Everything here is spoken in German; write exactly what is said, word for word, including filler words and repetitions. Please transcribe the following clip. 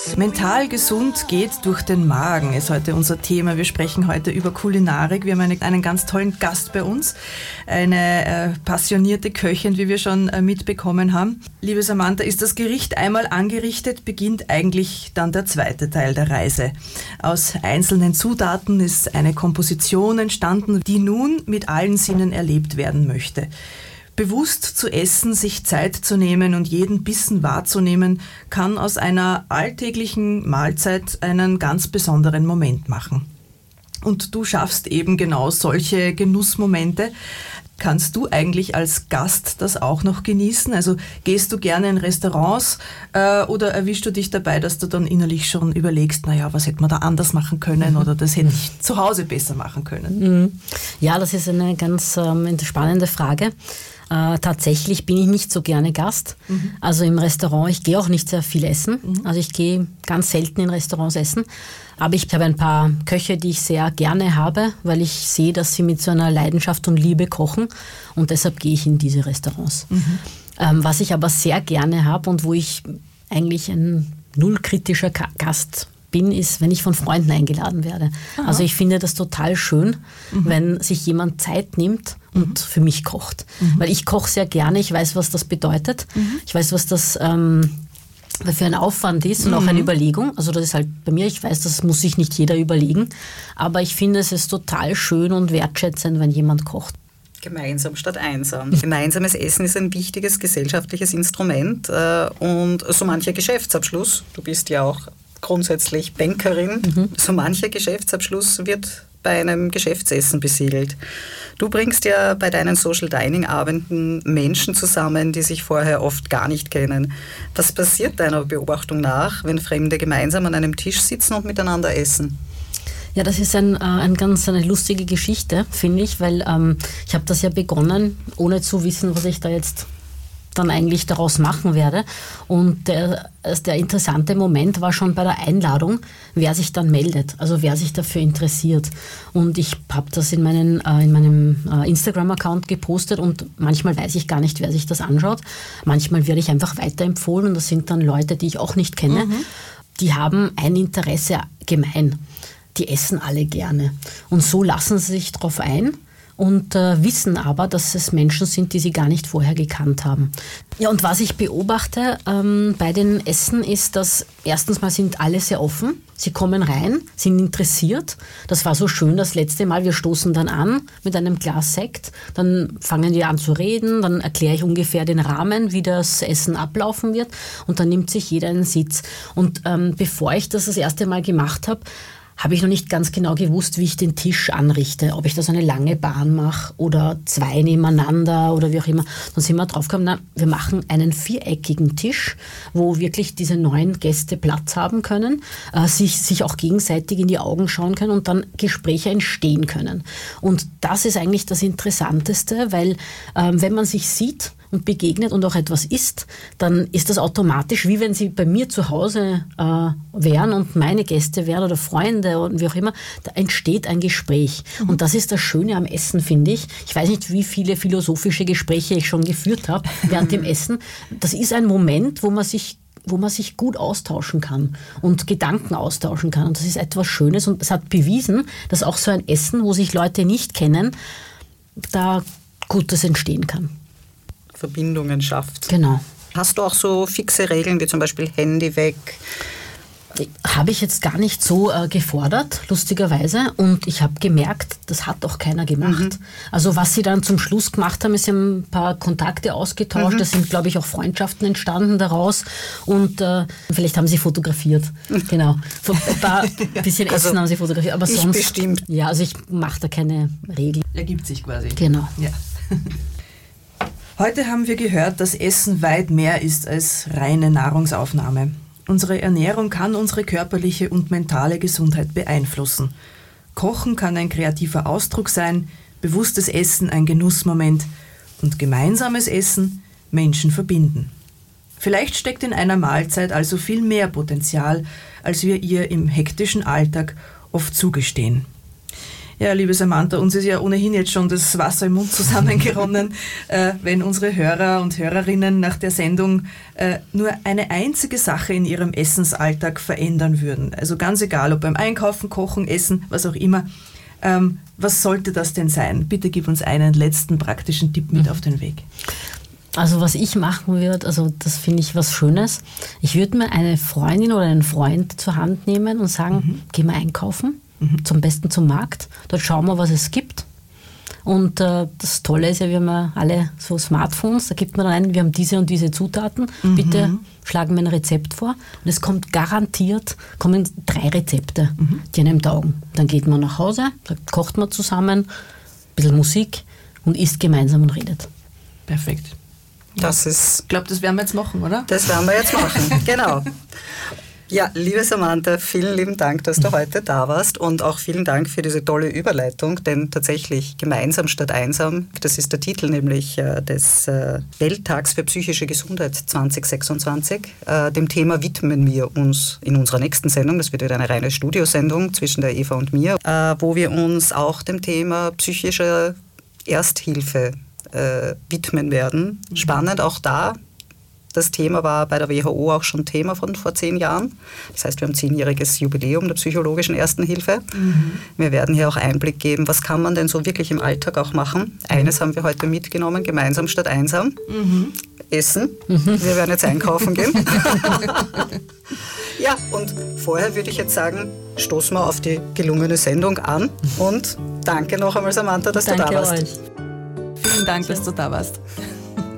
Mental gesund geht durch den Magen, ist heute unser Thema. Wir sprechen heute über Kulinarik. Wir haben eine, einen ganz tollen Gast bei uns, eine äh, passionierte Köchin, wie wir schon äh, mitbekommen haben. Liebe Samantha, ist das Gericht einmal angerichtet, beginnt eigentlich dann der zweite Teil der Reise. Aus einzelnen Zutaten ist eine Komposition entstanden, die nun mit allen Sinnen erlebt werden möchte. Bewusst zu essen, sich Zeit zu nehmen und jeden Bissen wahrzunehmen, kann aus einer alltäglichen Mahlzeit einen ganz besonderen Moment machen. Und du schaffst eben genau solche Genussmomente. Kannst du eigentlich als Gast das auch noch genießen? Also gehst du gerne in Restaurants äh, oder erwischst du dich dabei, dass du dann innerlich schon überlegst, naja, was hätte man da anders machen können oder das hätte ich zu Hause besser machen können? Ja, das ist eine ganz ähm, spannende Frage. Äh, tatsächlich bin ich nicht so gerne Gast. Mhm. Also im Restaurant, ich gehe auch nicht sehr viel essen. Mhm. Also ich gehe ganz selten in Restaurants essen. Aber ich habe ein paar Köche, die ich sehr gerne habe, weil ich sehe, dass sie mit so einer Leidenschaft und Liebe kochen. Und deshalb gehe ich in diese Restaurants. Mhm. Ähm, was ich aber sehr gerne habe und wo ich eigentlich ein nullkritischer Gast bin, ist, wenn ich von Freunden eingeladen werde. Aha. Also ich finde das total schön, mhm. wenn sich jemand Zeit nimmt und mhm. für mich kocht. Mhm. Weil ich koche sehr gerne, ich weiß, was das bedeutet. Mhm. Ich weiß, was das ähm, für ein Aufwand ist und mhm. auch eine Überlegung. Also das ist halt bei mir, ich weiß, das muss sich nicht jeder überlegen. Aber ich finde, es ist total schön und wertschätzend, wenn jemand kocht. Gemeinsam statt einsam. Gemeinsames Essen ist ein wichtiges gesellschaftliches Instrument äh, und so mancher Geschäftsabschluss, du bist ja auch grundsätzlich Bankerin, mhm. so mancher Geschäftsabschluss wird bei einem Geschäftsessen besiegelt. Du bringst ja bei deinen Social Dining Abenden Menschen zusammen, die sich vorher oft gar nicht kennen. Was passiert deiner Beobachtung nach, wenn Fremde gemeinsam an einem Tisch sitzen und miteinander essen? Ja, das ist ein, äh, ein ganz eine lustige Geschichte, finde ich, weil ähm, ich habe das ja begonnen, ohne zu wissen, was ich da jetzt dann eigentlich daraus machen werde. Und der, der interessante Moment war schon bei der Einladung, wer sich dann meldet, also wer sich dafür interessiert. Und ich habe das in, meinen, äh, in meinem äh, Instagram-Account gepostet und manchmal weiß ich gar nicht, wer sich das anschaut. Manchmal werde ich einfach weiterempfohlen und das sind dann Leute, die ich auch nicht kenne. Mhm. Die haben ein Interesse gemein. Die essen alle gerne. Und so lassen sie sich drauf ein. Und äh, wissen aber, dass es Menschen sind, die sie gar nicht vorher gekannt haben. Ja, und was ich beobachte ähm, bei den Essen ist, dass erstens mal sind alle sehr offen. Sie kommen rein, sind interessiert. Das war so schön das letzte Mal. Wir stoßen dann an mit einem Glas Sekt. Dann fangen die an zu reden. Dann erkläre ich ungefähr den Rahmen, wie das Essen ablaufen wird. Und dann nimmt sich jeder einen Sitz. Und ähm, bevor ich das das erste Mal gemacht habe, habe ich noch nicht ganz genau gewusst, wie ich den Tisch anrichte. Ob ich da so eine lange Bahn mache oder zwei nebeneinander oder wie auch immer. Dann sind wir drauf gekommen, na, wir machen einen viereckigen Tisch, wo wirklich diese neun Gäste Platz haben können, äh, sich, sich auch gegenseitig in die Augen schauen können und dann Gespräche entstehen können. Und das ist eigentlich das Interessanteste, weil ähm, wenn man sich sieht und begegnet und auch etwas isst, dann ist das automatisch, wie wenn sie bei mir zu Hause äh, wären und meine Gäste wären oder Freunde und wie auch immer, da entsteht ein Gespräch. Mhm. Und das ist das Schöne am Essen, finde ich. Ich weiß nicht, wie viele philosophische Gespräche ich schon geführt habe während dem Essen. Das ist ein Moment, wo man sich wo man sich gut austauschen kann und Gedanken austauschen kann. Und das ist etwas Schönes und es hat bewiesen, dass auch so ein Essen, wo sich Leute nicht kennen, da Gutes entstehen kann. Verbindungen schafft. Genau. Hast du auch so fixe Regeln, wie zum Beispiel Handy weg? Habe ich jetzt gar nicht so äh, gefordert, lustigerweise. Und ich habe gemerkt, das hat auch keiner gemacht. Mhm. Also was sie dann zum Schluss gemacht haben, ist, sie haben ein paar Kontakte ausgetauscht. Mhm. Es sind, glaube ich, auch Freundschaften entstanden daraus. Und äh, vielleicht haben sie fotografiert. Genau. Ein paar bisschen Essen also, haben sie fotografiert. Aber ich sonst, bestimmt. Ja, also ich mache da keine Regeln. Ergibt sich quasi. Genau. Ja. Heute haben wir gehört, dass Essen weit mehr ist als reine Nahrungsaufnahme. Unsere Ernährung kann unsere körperliche und mentale Gesundheit beeinflussen. Kochen kann ein kreativer Ausdruck sein, bewusstes Essen ein Genussmoment und gemeinsames Essen Menschen verbinden. Vielleicht steckt in einer Mahlzeit also viel mehr Potenzial, als wir ihr im hektischen Alltag oft zugestehen. Ja, liebe Samantha, uns ist ja ohnehin jetzt schon das Wasser im Mund zusammengeronnen, äh, wenn unsere Hörer und Hörerinnen nach der Sendung äh, nur eine einzige Sache in ihrem Essensalltag verändern würden. Also ganz egal, ob beim Einkaufen, Kochen, Essen, was auch immer. Ähm, was sollte das denn sein? Bitte gib uns einen letzten praktischen Tipp mit mhm. auf den Weg. Also was ich machen würde, also das finde ich was Schönes. Ich würde mir eine Freundin oder einen Freund zur Hand nehmen und sagen, mhm. geh mal einkaufen. Mhm. Zum besten zum Markt. Dort schauen wir, was es gibt. Und äh, das Tolle ist ja, wir haben ja alle so Smartphones, da gibt man dann ein, wir haben diese und diese Zutaten, mhm. bitte schlagen wir ein Rezept vor. Und es kommt garantiert, kommen drei Rezepte, mhm. die einem taugen. Dann geht man nach Hause, da kocht man zusammen, ein bisschen Musik und isst gemeinsam und redet. Perfekt. Das ist, ich glaube, das werden wir jetzt machen, oder? Das werden wir jetzt machen, genau. Ja, liebe Samantha, vielen lieben Dank, dass du heute da warst und auch vielen Dank für diese tolle Überleitung, denn tatsächlich gemeinsam statt einsam, das ist der Titel nämlich äh, des äh, Welttags für psychische Gesundheit zwanzig sechsundzwanzig. Äh, dem Thema widmen wir uns in unserer nächsten Sendung, das wird wieder eine reine Studiosendung zwischen der Eva und mir, äh, wo wir uns auch dem Thema psychische Ersthilfe äh, widmen werden. Spannend auch da. Das Thema war bei der W H O auch schon Thema von vor zehn Jahren. Das heißt, wir haben zehnjähriges Jubiläum der psychologischen Ersten Hilfe. Mhm. Wir werden hier auch Einblick geben, was kann man denn so wirklich im Alltag auch machen. Eines haben wir heute mitgenommen, gemeinsam statt einsam. Mhm. Essen. Mhm. Wir werden jetzt einkaufen gehen. Ja, und vorher würde ich jetzt sagen, stoßen wir auf die gelungene Sendung an. Und danke noch einmal, Samantha, dass danke du da warst. Euch. Vielen Dank, dass du da warst.